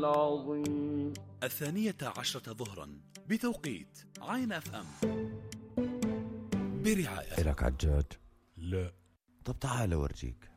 العظيم. 12 ظهرا بتوقيت عين اف ام برعاية. إلك عجاج؟ لا. طب تعال أورجيك.